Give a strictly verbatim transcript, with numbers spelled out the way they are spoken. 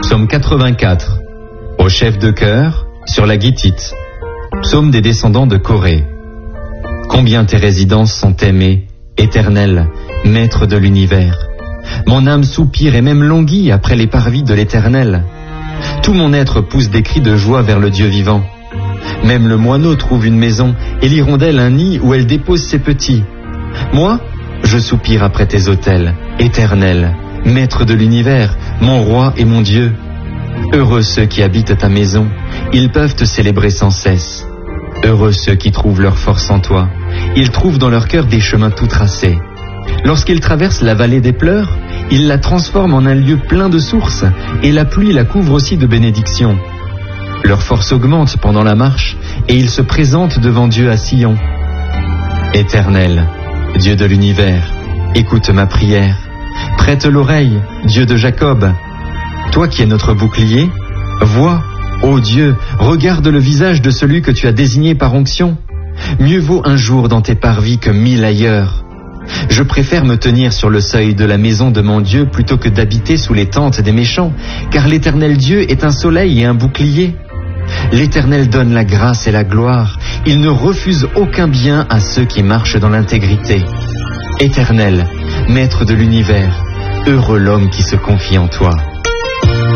Psaume quatre-vingt-quatre. Au chef de chœur, sur la guitite. Psaume des descendants de Corée. Combien tes résidences sont aimées, Éternel, Maître de l'univers. Mon âme soupire et même languit après les parvis de l'Éternel. Tout mon être pousse des cris de joie vers le Dieu vivant. Même le moineau trouve une maison et l'hirondelle un nid où elle dépose ses petits. Moi, je soupire après tes autels, Éternel, Maître de l'univers, mon roi et mon Dieu. Heureux ceux qui habitent ta maison, ils peuvent te célébrer sans cesse. Heureux ceux qui trouvent leur force en toi, ils trouvent dans leur cœur des chemins tout tracés. Lorsqu'ils traversent la vallée des pleurs, ils la transforment en un lieu plein de sources, et la pluie la couvre aussi de bénédictions. Leur force augmente pendant la marche, et ils se présentent devant Dieu à Sion. Éternel, Dieu de l'univers, écoute ma prière. Prête l'oreille, Dieu de Jacob. Toi qui es notre bouclier, vois, ô Dieu, regarde le visage de celui que tu as désigné par onction. Mieux vaut un jour dans tes parvis que mille ailleurs. Je préfère me tenir sur le seuil de la maison de mon Dieu plutôt que d'habiter sous les tentes des méchants, car l'Éternel Dieu est un soleil et un bouclier. L'Éternel donne la grâce et la gloire. Il ne refuse aucun bien à ceux qui marchent dans l'intégrité. Éternel, Maître de l'univers, heureux l'homme qui se confie en toi.